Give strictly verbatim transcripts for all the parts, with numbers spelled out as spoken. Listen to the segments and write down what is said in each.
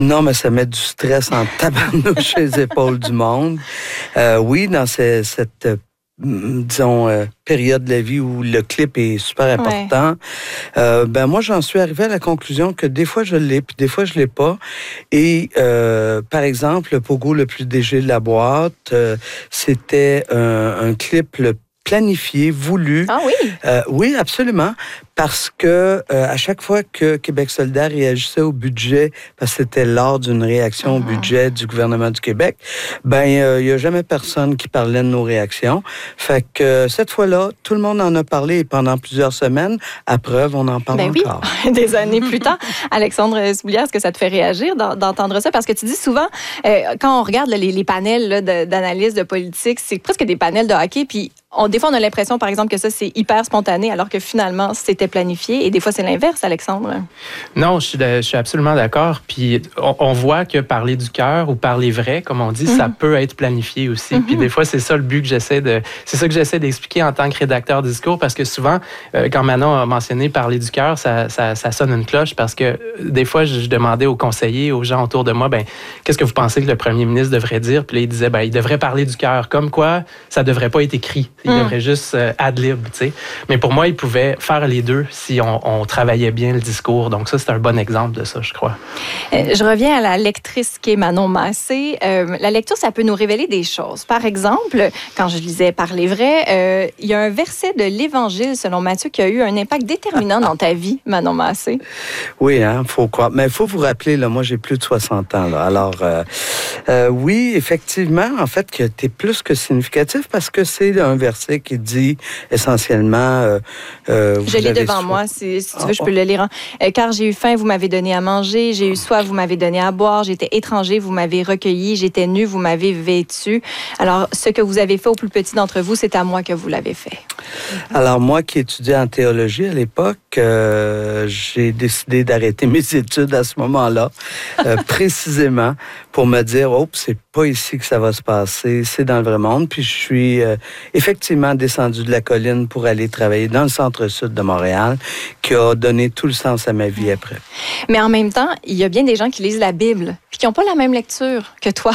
Non, mais ça met du stress en tabarnouche chez les épaules du monde. Euh, oui, dans ces, cette, euh, disons, euh, période de la vie où le clip est super important, ouais. euh, ben moi, j'en suis arrivé à la conclusion que des fois, je l'ai, puis des fois, je l'ai pas. Et, euh, par exemple, le pogo le plus léger de la boîte, euh, c'était un, un clip le planifié, voulu. Ah oui? Euh, oui, absolument. Parce que euh, à chaque fois que Québec solidaire réagissait au budget, parce que c'était lors d'une réaction uh-huh. au budget du gouvernement du Québec, ben il euh, n'y a jamais personne qui parlait de nos réactions. Fait que euh, cette fois-là, tout le monde en a parlé et pendant plusieurs semaines. À preuve, on en parle ben encore. Oui, des années plus tard. Alexandre Soulière, est-ce que ça te fait réagir d'entendre ça? Parce que tu dis souvent, euh, quand on regarde là, les, les panels là, de, d'analyse de politique, c'est presque des panels de hockey, puis on, des fois, on a l'impression, par exemple, que ça, c'est hyper spontané, alors que finalement, c'était planifié. Et des fois, c'est l'inverse, Alexandre. Non, je suis, de, je suis absolument d'accord. Puis on, on voit que parler du cœur ou parler vrai, comme on dit, mm-hmm. ça peut être planifié aussi. Mm-hmm. Puis des fois, c'est ça le but que j'essaie de... C'est ça que j'essaie d'expliquer en tant que rédacteur de discours, parce que souvent, euh, quand Manon a mentionné parler du cœur, ça, ça, ça sonne une cloche, parce que des fois, je, je demandais aux conseillers, aux gens autour de moi, ben qu'est-ce que vous pensez que le premier ministre devrait dire? Puis là, il disait, ben il devrait parler du cœur. Comme quoi, ça devrait pas être écrit. Il mm. devrait juste euh, ad-lib, tu sais. Mais pour moi, il pouvait faire les deux si on, on travaillait bien le discours. Donc ça, c'est un bon exemple de ça, je crois. Euh, je reviens à la lectrice qui est Manon Massé. Euh, la lecture, ça peut nous révéler des choses. Par exemple, quand je lisais Parler vrai, euh, il y a un verset de l'Évangile, selon Matthieu, qui a eu un impact déterminant dans ta vie, Manon Massé. Oui, hein, faut croire. Mais il faut vous rappeler, là, moi, j'ai plus de soixante ans. Là. Alors, euh, euh, oui, effectivement, en fait, que tu es plus que significatif parce que c'est un verset qui dit essentiellement... Euh, euh, je l'ai devant moi, si, si tu veux, oh, je peux oh. le lire. Euh, car j'ai eu faim, vous m'avez donné à manger. J'ai eu soif, vous m'avez donné à boire. J'étais étranger, vous m'avez recueilli. J'étais nu, vous m'avez vêtu. Alors, ce que vous avez fait au plus petit d'entre vous, c'est à moi que vous l'avez fait. Alors, moi qui étudiais en théologie à l'époque, euh, j'ai décidé d'arrêter mes études à ce moment-là, euh, précisément pour me dire, oh, c'est pas ici que ça va se passer, c'est dans le vrai monde. Puis je suis euh, effectivement descendu de la colline pour aller travailler dans le centre-sud de Montréal, qui a donné tout le sens à ma vie après. Mais en même temps, il y a bien des gens qui lisent la Bible, puis qui n'ont pas la même lecture que toi.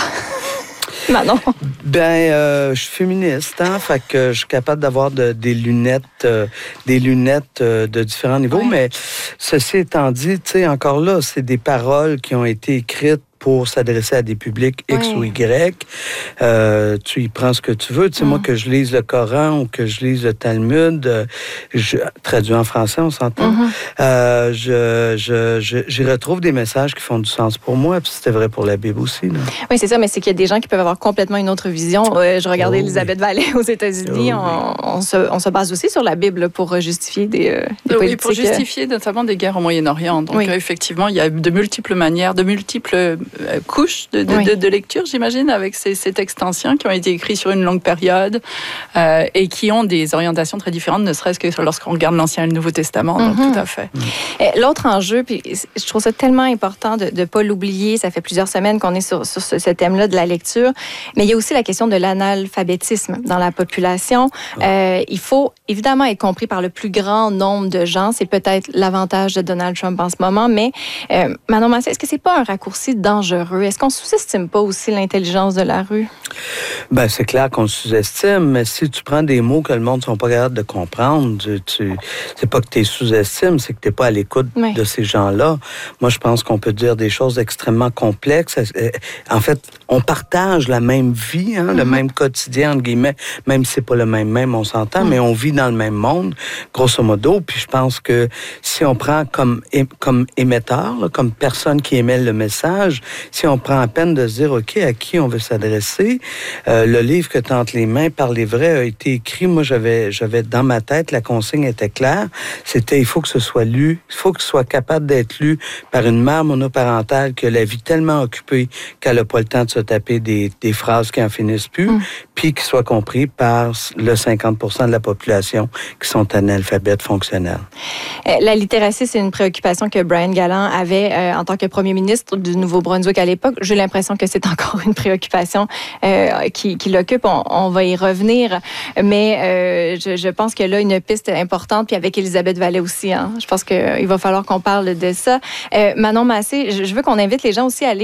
Manon. Ben, euh, je suis féministe, hein, fait que je suis capable d'avoir de, des lunettes, euh, des lunettes euh, de différents niveaux. Oui. Mais ceci étant dit, tu sais, encore là, c'est des paroles qui ont été écrites pour s'adresser à des publics X oui. ou Y. Euh, tu y prends ce que tu veux. Tu sais, mm. moi, que je lise le Coran ou que je lise le Talmud, euh, je, traduit en français, on s'entend, mm-hmm. euh, je, je, je, j'y retrouve des messages qui font du sens pour moi, puis c'était vrai pour la Bible aussi. Là. Oui, c'est ça, mais c'est qu'il y a des gens qui peuvent avoir complètement une autre vision. Euh, je regardais oh, Elisabeth oui. Vallée aux États-Unis. Oh, on, oui. on, se, on se base aussi sur la Bible pour justifier des, euh, des oui, politiques. Pour justifier notamment des guerres au Moyen-Orient. Donc, oui. euh, effectivement, il y a de multiples manières, de multiples couches de, de, oui. de, de lecture, j'imagine, avec ces, ces textes anciens qui ont été écrits sur une longue période euh, et qui ont des orientations très différentes, ne serait-ce que lorsqu'on regarde l'Ancien et le Nouveau Testament. Mm-hmm. Donc, tout à fait. Mm-hmm. L'autre enjeu, puis je trouve ça tellement important de ne pas l'oublier, ça fait plusieurs semaines qu'on est sur, sur ce, ce thème-là de la lecture, mais il y a aussi la question de l'analphabétisme dans la population. Oh. Euh, il faut évidemment être compris par le plus grand nombre de gens. C'est peut-être l'avantage de Donald Trump en ce moment, mais euh, Manon Massé, est-ce que c'est pas un raccourci dangereux? Est-ce qu'on sous-estime pas aussi l'intelligence de la rue? Ben c'est clair qu'on sous-estime, mais si tu prends des mots que le monde ne sont pas capables de comprendre, tu, tu, c'est pas que tu sous-estimes, c'est que tu n'es pas à l'écoute oui. de ces gens-là. Moi, je pense qu'on peut dire des choses extrêmement complexes. En fait, on partage la même vie, hein, mm-hmm. le même quotidien, entre guillemets, même si c'est pas le même même, on s'entend, mm-hmm. mais on vit dans le même monde, grosso modo. Puis je pense que si on prend comme, comme émetteur, là, comme personne qui émet le message, si on prend à peine de se dire, OK, à qui on veut s'adresser, euh, le livre que tu as entre les mains, Parler vrai, a été écrit. Moi, j'avais, j'avais dans ma tête, la consigne était claire. C'était, il faut que ce soit lu, il faut que ce soit capable d'être lu par une mère monoparentale qui a la vie tellement occupée qu'elle n'a pas le temps de se taper des, des phrases qui en finissent plus, mm. puis qui soit compris par le cinquante pour cent de la population qui sont analphabètes fonctionnels. La littératie, c'est une préoccupation que Brian Gallant avait euh, en tant que premier ministre du Nouveau-Brunswick à l'époque. J'ai l'impression que c'est encore une préoccupation euh, qui, qui l'occupe. On, on va y revenir, mais euh, je, je pense que là, une piste importante, puis avec Elisabeth Vallée aussi, hein, je pense qu'il va falloir qu'on parle de ça. Euh, Manon Massé, je, je veux qu'on invite les gens aussi à aller